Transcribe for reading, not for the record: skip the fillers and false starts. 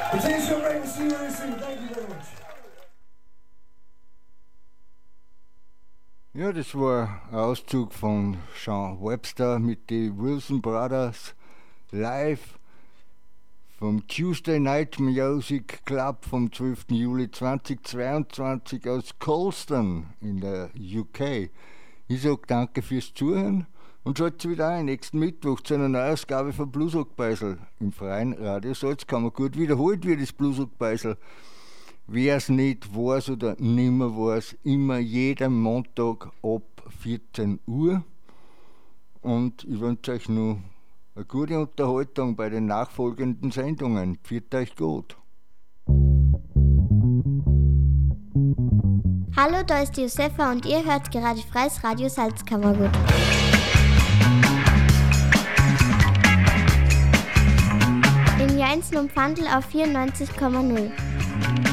It's so great to see you very soon. Thank you very much. Ja, das war ein Auszug von Sean Webster mit den Wilson Brothers live vom Tuesday Night Music Club vom 12. Juli 2022 aus Colston in der UK. Ich sage danke fürs Zuhören und schaltet wieder ein nächsten Mittwoch zu einer Neuausgabe von Bluesrock-Beisel im freien Radio Salzkammer. Gut wiederholt wird das Bluesrock-Beisel. Wer es nicht weiß oder nimmer weiß, immer jeden Montag ab 14 Uhr. Und ich wünsche euch noch eine gute Unterhaltung bei den nachfolgenden Sendungen. Pfiat euch gut. Hallo, da ist die Josefa und ihr hört gerade freies Radio Salzkammergut. In Jainzen und Pfandl auf 94,0.